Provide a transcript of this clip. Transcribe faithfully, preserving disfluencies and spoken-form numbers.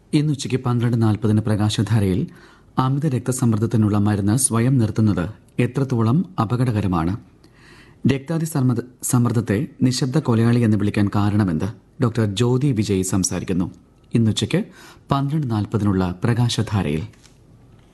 ഇന്നുച്ചയ്ക്ക് പന്ത്രണ്ട് നാൽപ്പതിന് പ്രകാശധാരയിൽ അമിത രക്തസമ്മർദ്ദത്തിനുള്ള മരുന്ന് സ്വയം നിർത്തുന്നത് എത്രത്തോളം അപകടകരമാണ്? രക്താതി സമ്മർദ്ദത്തെ നിശബ്ദ കൊലയാളി എന്ന് വിളിക്കാൻ കാരണമെന്ത്? ഡോക്ടർ ജ്യോതി വിജയ് സംസാരിക്കുന്നു. ഇന്നുച്ചയ്ക്ക് പന്ത്രണ്ട് നാൽപ്പതിനുള്ള പ്രകാശധാരയിൽ.